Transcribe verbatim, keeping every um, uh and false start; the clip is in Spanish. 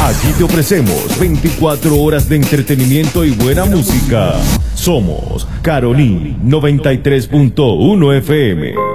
Aquí te ofrecemos veinticuatro horas de entretenimiento y buena música. Somos Carolina noventa y tres punto uno F M.